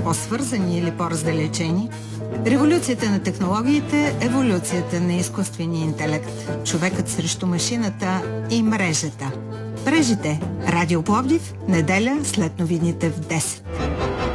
по-свързани или по-раздалечени, революцията на технологиите, еволюцията на изкуствения интелект, човекът срещу машината и мрежата. Мрежите. Радио Пловдив, неделя след новините в 10.